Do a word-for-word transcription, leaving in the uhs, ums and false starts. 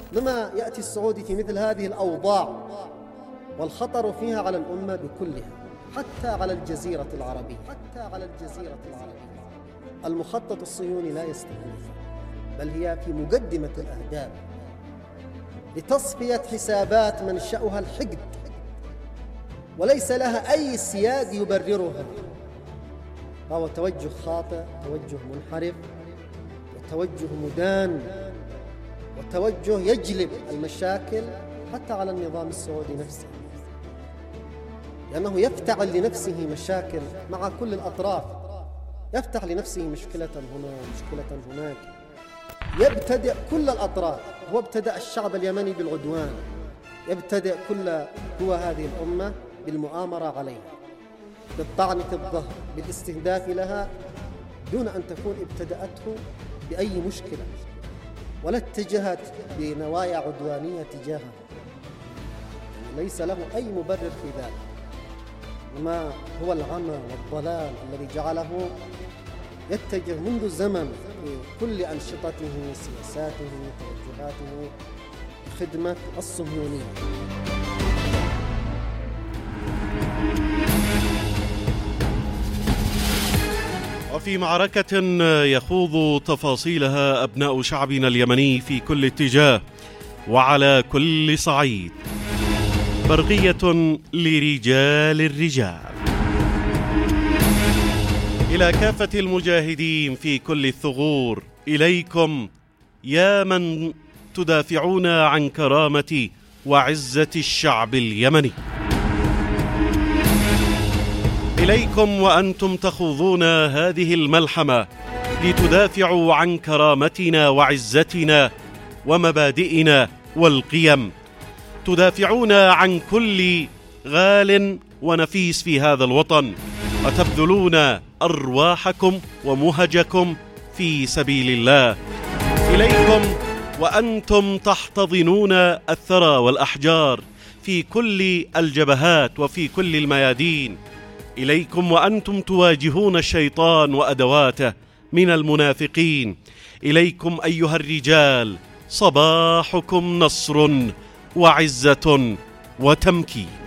لما يأتي السعودي في مثل هذه الأوضاع والخطر فيها على الأمة بكلها، حتى على الجزيرة العربية حتى على الجزيرة العربية المخطط الصهيوني لا يستهدف، بل هي في مقدمة الأهداف لتصفية حسابات منشأها الحقد، وليس لها أي سياق يبررها، فهو توجه خاطئ، توجه منحرف، وتوجه مدان، وتوجه يجلب المشاكل حتى على النظام السعودي نفسه، لأنه يفتعل لنفسه مشاكل مع كل الأطراف، يفتح لنفسه مشكلة هنا ومشكلة هناك، يبتدئ كل الأطراف. هو ابتدأ الشعب اليمني بالعدوان، يبتدئ كل هو هذه الأمة بالمؤامرة عليها، بالطعن في الظهر، بالاستهداف لها، دون أن تكون ابتدأته بأي مشكلة ولا اتجهت بنوايا عدوانية تجاهها، يعني ليس له أي مبرر في ذلك. وما هو العمى والضلال الذي جعله يتجه منذ زمن في كل أنشطته، سياساته، توجهاته، خدمة الصهيونية. وفي معركة يخوض تفاصيلها أبناء شعبنا اليمني في كل اتجاه وعلى كل صعيد، برقية لرجال الرجال. إلى كافة المجاهدين في كل الثغور، إليكم يا من تدافعون عن كرامة وعزة الشعب اليمني، إليكم وأنتم تخوضون هذه الملحمة لتدافعوا عن كرامتنا وعزتنا ومبادئنا والقيم، تدافعون عن كل غال ونفيس في هذا الوطن، وتبذلون أرواحكم ومهجكم في سبيل الله. إليكم وأنتم تحتضنون الثرى والأحجار في كل الجبهات وفي كل الميادين، إليكم وأنتم تواجهون الشيطان وأدواته من المنافقين، إليكم أيها الرجال صباحكم نصر وعزة وتمكين.